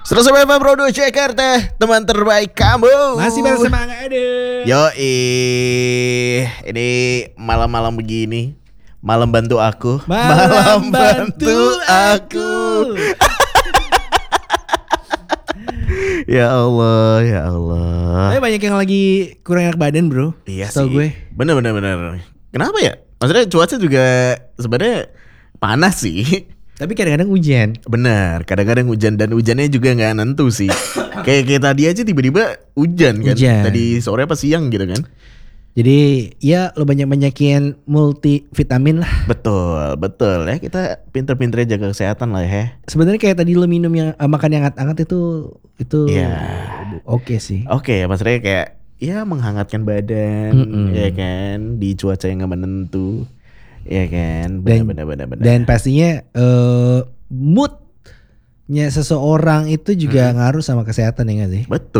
105 Produk Jakarta, teman terbaik kamu. Masih bersama Kang Ade. Yoi, ini malam-malam begini, malam bantu aku. Malam bantu aku. Ya Allah, ya Allah. Tapi banyak yang lagi kurang enak badan, bro. Iya Setahu sih. gue. Bener. Kenapa ya? Maksudnya cuaca juga sebenarnya panas sih. Tapi kadang-kadang hujan. Bener, kadang-kadang hujan dan hujannya juga nggak nentu sih. Kayak tadi aja tiba-tiba hujan kan. Hujan. Tadi sore apa siang gitu kan. Jadi ya lo banyak-banyakin multivitamin lah. Betul ya, kita pinter-pinter jaga kesehatan lah ya. Sebenarnya kayak tadi lo minum yang makan yang hangat-hangat itu Iya. oke sih. Oke, maksudnya kayak ya menghangatkan badan, ya kan, di cuaca yang nggak menentu, ya kan, benar. Dan pastinya moodnya seseorang itu juga ngaruh sama kesehatan, ya nggak sih? Betul.